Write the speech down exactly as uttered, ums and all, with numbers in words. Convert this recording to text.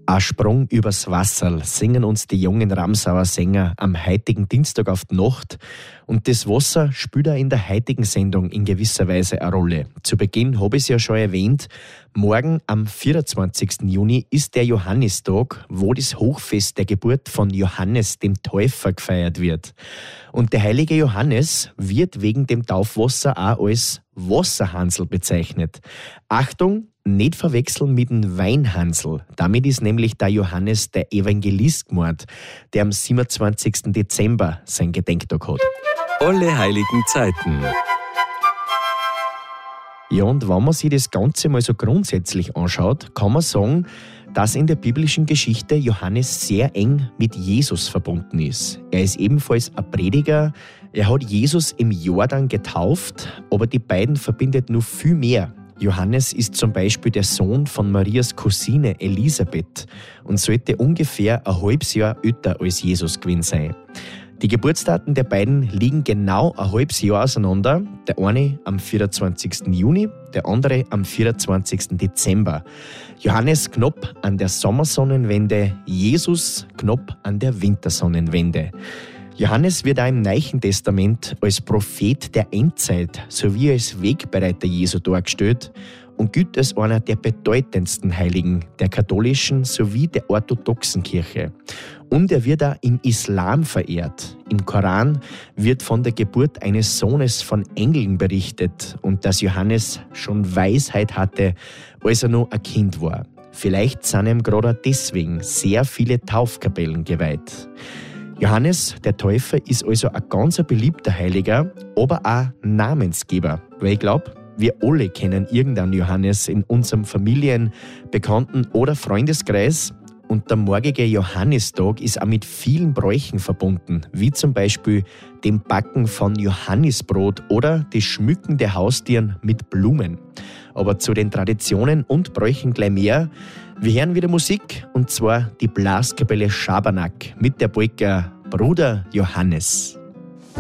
Ein Sprung übers Wasserl singen uns die jungen Ramsauer Sänger am heutigen Dienstag auf die Nacht. Und das Wasser spielt auch in der heutigen Sendung in gewisser Weise eine Rolle. Zu Beginn habe ich es ja schon erwähnt. Morgen am vierundzwanzigsten Juni ist der Johannistag, wo das Hochfest der Geburt von Johannes dem Täufer gefeiert wird. Und der heilige Johannes wird wegen dem Taufwasser auch als Wasserhansel bezeichnet. Achtung! Nicht verwechseln mit dem Weinhansel. Damit ist nämlich der Johannes der Evangelist gemeint, der am siebenundzwanzigsten Dezember sein Gedenktag hat. Alle heiligen Zeiten. Ja, und wenn man sich das Ganze mal so grundsätzlich anschaut, kann man sagen, dass in der biblischen Geschichte Johannes sehr eng mit Jesus verbunden ist. Er ist ebenfalls ein Prediger, er hat Jesus im Jordan getauft, aber die beiden verbindet noch viel mehr. Johannes ist zum Beispiel der Sohn von Marias Cousine Elisabeth und sollte ungefähr ein halbes Jahr älter als Jesus gewesen sein. Die Geburtsdaten der beiden liegen genau ein halbes Jahr auseinander. Der eine am vierundzwanzigsten Juni, der andere am vierundzwanzigsten Dezember. Johannes knapp an der Sommersonnenwende, Jesus knapp an der Wintersonnenwende. Johannes wird auch im Neuen Testament als Prophet der Endzeit sowie als Wegbereiter Jesu dargestellt und gilt als einer der bedeutendsten Heiligen der katholischen sowie der orthodoxen Kirche. Und er wird auch im Islam verehrt. Im Koran wird von der Geburt eines Sohnes von Engeln berichtet und dass Johannes schon Weisheit hatte, als er noch ein Kind war. Vielleicht sind ihm gerade deswegen sehr viele Taufkapellen geweiht. Johannes, der Täufer, ist also ein ganz beliebter Heiliger, aber auch Namensgeber. Weil ich glaube, wir alle kennen irgendeinen Johannes in unserem Familien-, Bekannten- oder Freundeskreis. Und der morgige Johannistag ist auch mit vielen Bräuchen verbunden, wie zum Beispiel dem Backen von Johannisbrot oder das Schmücken der Haustieren mit Blumen. Aber zu den Traditionen und Bräuchen gleich mehr. Wir hören wieder Musik, und zwar die Blaskapelle Schabernack mit der Polka Bruder Johannes.